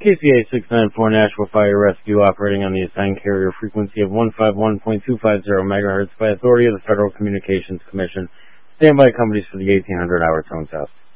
KCA 694 Nashville Fire Rescue operating on the assigned carrier frequency of 151.250 MHz by authority of the Federal Communications Commission. Standby companies for the 1800 hour tone test.